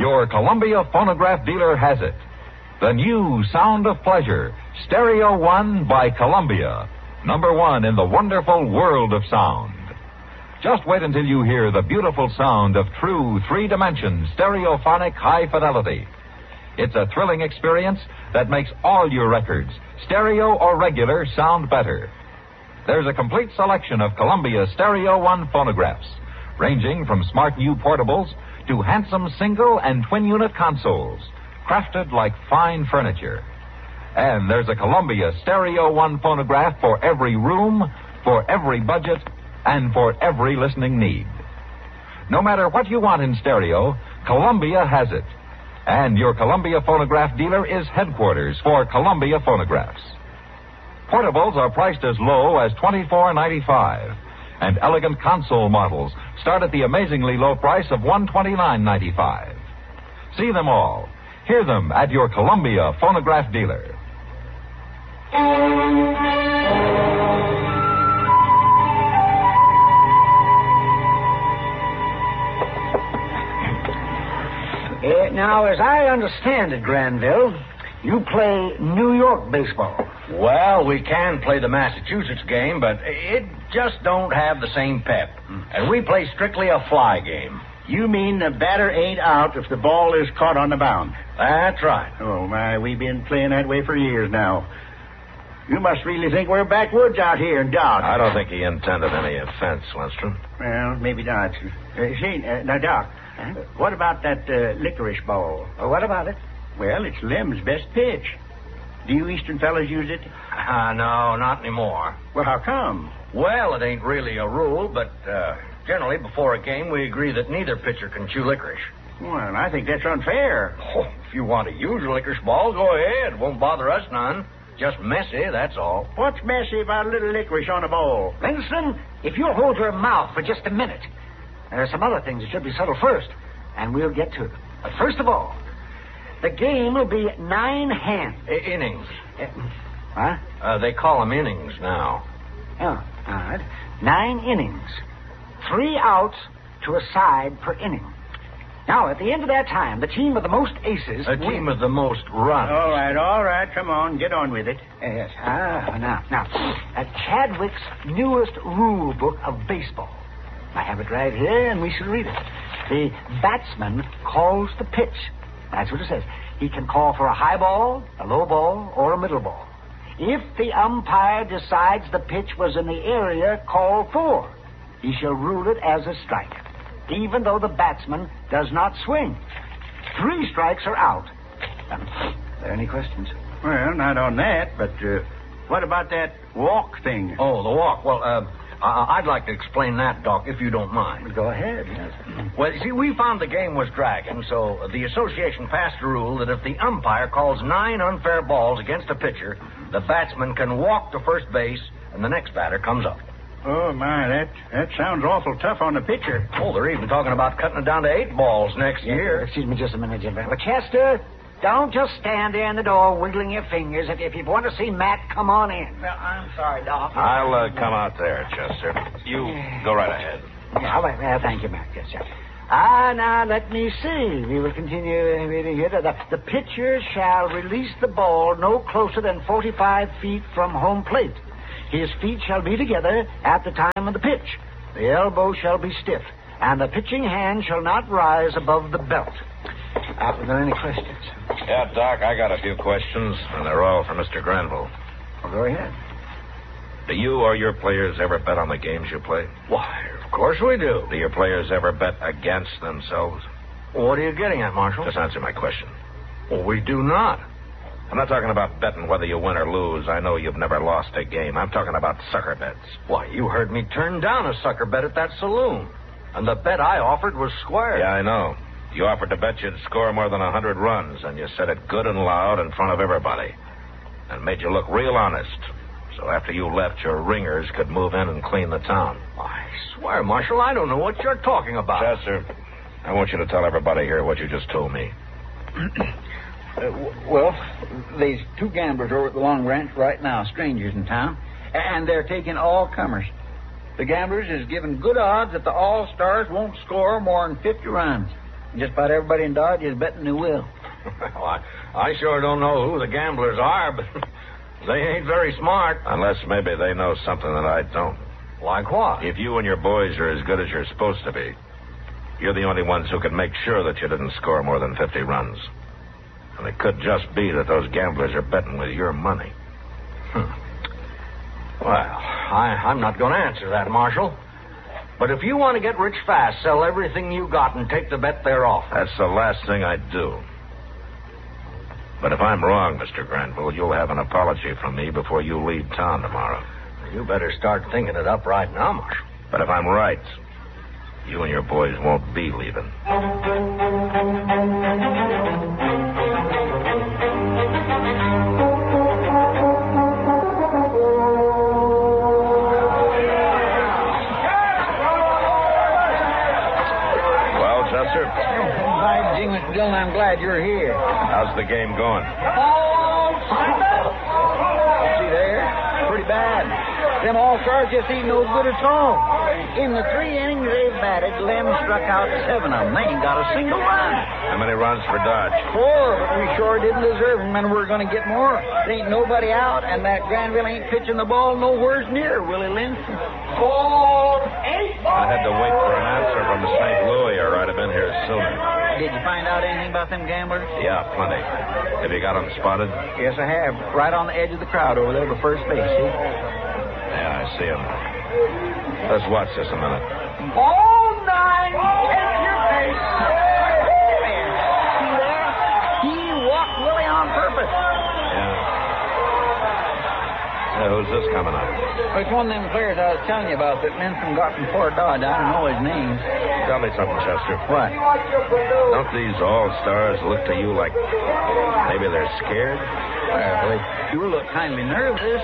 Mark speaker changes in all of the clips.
Speaker 1: Your Columbia phonograph dealer has it. The new Sound of Pleasure, Stereo One by Columbia. Number one in the wonderful world of sound. Just wait until you hear the beautiful sound of true three-dimension stereophonic high fidelity. It's a thrilling experience that makes all your records, stereo or regular, sound better. There's a complete selection of Columbia Stereo One phonographs, ranging from smart new portables to handsome single and twin-unit consoles, crafted like fine furniture. And there's a Columbia Stereo One phonograph for every room, for every budget, and for every listening need. No matter what you want in stereo, Columbia has it. And your Columbia phonograph dealer is headquarters for Columbia phonographs. Portables are priced as low as $24.95, and elegant console models start at the amazingly low price of $129.95. See them all. Hear them at your Columbia phonograph dealer.
Speaker 2: Now, as I understand it, Granville, you play New York baseball.
Speaker 3: Well, we can play the Massachusetts game, but it just don't have the same pep. And we play strictly a fly game.
Speaker 4: You mean the batter ain't out if the ball is caught on the mound?
Speaker 3: That's right.
Speaker 4: Oh, my, we've been playing that way for years now. You must really think we're backwoods out here in Doc.
Speaker 5: I don't think he intended any offense, Lindstrom.
Speaker 4: Well, maybe not. Now, Doc, what about that licorice ball?
Speaker 2: What about it?
Speaker 4: Well, it's Lem's best pitch. Do you Eastern fellas use it?
Speaker 3: No, not anymore.
Speaker 4: Well, how come?
Speaker 3: Well, it ain't really a rule, but generally before a game we agree that neither pitcher can chew licorice.
Speaker 4: Well, I think that's unfair.
Speaker 3: Oh, if you want to use a licorice ball, go ahead. Won't bother us none. Just messy, that's all.
Speaker 4: What's messy about a little licorice on a ball?
Speaker 2: Winston, if you'll hold your mouth for just a minute. There are some other things that should be settled first, and we'll get to them. But first of all, the game will be 9 hands.
Speaker 3: Innings.
Speaker 2: Huh?
Speaker 3: They call them innings now.
Speaker 2: Oh, all right. 9 innings. 3 outs to a side per inning. Now, at the end of that time, the team with the most aces...
Speaker 3: A team with the most runs.
Speaker 4: All right. Come on. Get on with it.
Speaker 2: Yes. Now, Chadwick's newest rule book of baseball. I have it right here, and we shall read it. The batsman calls the pitch. That's what it says. He can call for a high ball, a low ball, or a middle ball. If the umpire decides the pitch was in the area called for, he shall rule it as a strike, even though the batsman does not swing. 3 strikes are out. Are there any questions?
Speaker 4: Well, not on that, but what about that walk thing?
Speaker 3: Oh, the walk. Well, I'd like to explain that, Doc, if you don't mind.
Speaker 2: Go ahead. Yes.
Speaker 3: Well, you see, we found the game was dragging, so the association passed a rule that if the umpire calls 9 unfair balls against a pitcher, the batsman can walk to first base, and the next batter comes up.
Speaker 4: Oh, my, that sounds awful tough on the pitcher.
Speaker 3: Oh, they're even talking about cutting it down to 8 balls next year.
Speaker 2: Excuse me just a minute, Jim. But Chester, don't just stand there in the door wiggling your fingers. If you want to see Matt, come on in.
Speaker 6: Well, I'm sorry, Doc.
Speaker 5: I'll come out there, Chester. You go right ahead.
Speaker 2: Yeah, well, thank you, Matt. Yes, sir. Now, let me see. We will continue reading here. The pitcher shall release the ball no closer than 45 feet from home plate. His feet shall be together at the time of the pitch. The elbow shall be stiff, and the pitching hand shall not rise above the belt. Are there any questions?
Speaker 5: Yeah, Doc, I got a few questions, and they're all for Mr. Granville.
Speaker 2: Well, go ahead.
Speaker 5: Do you or your players ever bet on the games you play?
Speaker 3: Why, of course we do.
Speaker 5: Do your players ever bet against themselves?
Speaker 3: What are you getting at, Marshal?
Speaker 5: Just answer my question.
Speaker 3: Well, we do not.
Speaker 5: I'm not talking about betting whether you win or lose. I know you've never lost a game. I'm talking about sucker bets.
Speaker 3: Why, you heard me turn down a sucker bet at that saloon. And the bet I offered was square.
Speaker 5: Yeah, I know. You offered to bet you'd score more than 100 runs, and you said it good and loud in front of everybody. And made you look real honest. So after you left, your ringers could move in and clean the town.
Speaker 3: I swear, Marshal, I don't know what you're talking about.
Speaker 5: Chester, I want you to tell everybody here what you just told me.
Speaker 6: Well, there's 2 gamblers over at the Long Ranch right now, strangers in town, and they're taking all comers. The gamblers is giving good odds that the All-Stars won't score more than 50 runs. Just about everybody in Dodge is betting they will.
Speaker 3: Well, I sure don't know who the gamblers are, but they ain't very smart.
Speaker 5: Unless maybe they know something that I don't.
Speaker 3: Like what?
Speaker 5: If you and your boys are as good as you're supposed to be, you're the only ones who can make sure that you didn't score more than 50 runs. And it could just be that those gamblers are betting with your money.
Speaker 3: Well, I'm not going to answer that, Marshal. But if you want to get rich fast, sell everything you got and take the bet they're off.
Speaker 5: That's the last thing I'd do. But if I'm wrong, Mr. Granville, you'll have an apology from me before you leave town tomorrow.
Speaker 3: You better start thinking it up right now, Marshal.
Speaker 5: But if I'm right, you and your boys won't be leaving. Well, Chester,
Speaker 6: By Jing, Mr. Dillon, I'm glad you're here.
Speaker 5: how's the game going?
Speaker 6: See there? Pretty bad. Them all-stars just ain't no good at all. In the 3 innings they've batted, Lem struck out 7 of them. They ain't got a single run.
Speaker 5: How many runs for Dodge?
Speaker 6: 4, but we sure didn't deserve them, and we're going to get more. There ain't nobody out, and that Granville ain't pitching the ball nowheres near Willie Linson.
Speaker 5: I had to wait for an answer from St. Louis, or I'd have been here sooner.
Speaker 6: Did you find out anything about them gamblers?
Speaker 5: Yeah, plenty. Have you got them spotted?
Speaker 6: Yes, I have. Right on the edge of the crowd over there to first base, see?
Speaker 5: Yeah, I see them. Let's watch this a minute.
Speaker 6: All 9, take your pace. See there? He walked Willie on purpose.
Speaker 5: Yeah, who's this coming up?
Speaker 6: It's one of them players I was telling you about that Linson got from Fort Dodge. I don't know his name.
Speaker 5: Tell me something, Chester.
Speaker 6: What?
Speaker 5: Don't these all-stars look to you like maybe they're scared?
Speaker 6: Well, they sure look kind of nervous.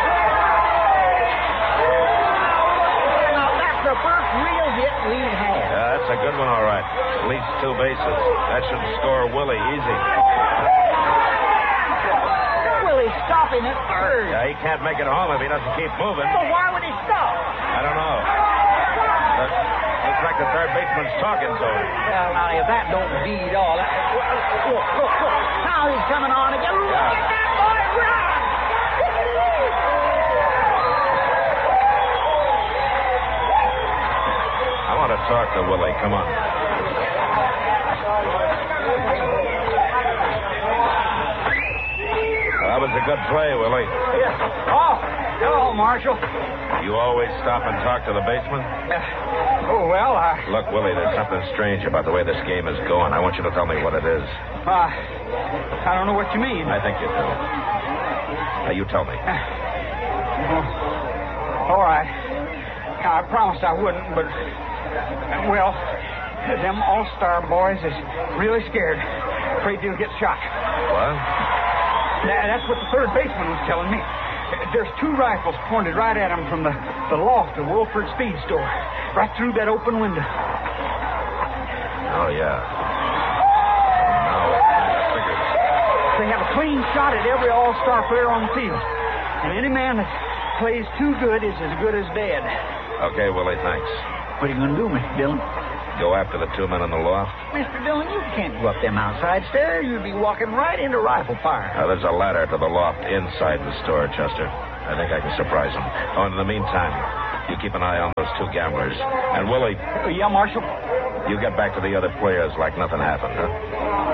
Speaker 6: Now, that's the first real hit we've had.
Speaker 5: Yeah, that's a good one, all right. At least 2 bases. That should score Willie easy.
Speaker 6: Willie's stopping at third.
Speaker 5: Yeah, he can't make it home if he doesn't keep moving.
Speaker 6: But why would he stop?
Speaker 5: I don't know. But looks like the third baseman's talking to him.
Speaker 6: Well, now, if that don't beat all... Look. Now he's coming on again. Look at that boy run!
Speaker 5: I want to talk to Willie. Come on. That was a good play, Willie.
Speaker 6: Yeah. Oh, hello, Marshal.
Speaker 5: You always stop and talk to the baseman? Look, Willie, there's something strange about the way this game is going. I want you to tell me what it is.
Speaker 6: I don't know what you mean.
Speaker 5: I think you do. Now, you tell me.
Speaker 6: All right. I promised I wouldn't, but, well, them all-star boys is really scared. Afraid they'll get shot.
Speaker 5: What?
Speaker 6: That's what the third baseman was telling me. There's 2 rifles pointed right at him from the loft of Wolford Speed Store, right through that open window.
Speaker 5: Oh, yeah. Now, I figured.
Speaker 6: They have a clean shot at every all-star player on the field. And any man that plays too good is as good as dead.
Speaker 5: Okay, Willie, thanks.
Speaker 6: What are you going to do, Mr. Dillon?
Speaker 5: Go after the 2 men in the loft?
Speaker 6: Mr. Dillon, you can't go up them outside stairs. You'd be walking right into rifle fire.
Speaker 5: There's a ladder to the loft inside the store, Chester. I think I can surprise them. Oh, and in the meantime, you keep an eye on those 2 gamblers. And, Willie...
Speaker 6: Yeah, Marshal?
Speaker 5: You get back to the other players like nothing happened, huh?